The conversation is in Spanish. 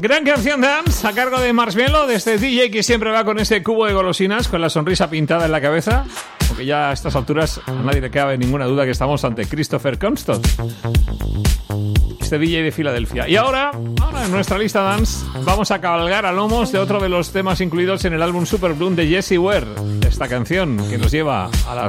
Gran canción dance a cargo de Marshmello, de este DJ que siempre va con ese cubo de golosinas, con la sonrisa pintada en la cabeza. Porque ya a estas alturas a nadie le cabe ninguna duda que estamos ante Christopher Comstock, este DJ de Filadelfia. Y ahora en nuestra lista dance vamos a cabalgar a lomos de otro de los temas incluidos en el álbum Super Bloom de Jessie Ware. Esta canción que nos lleva a las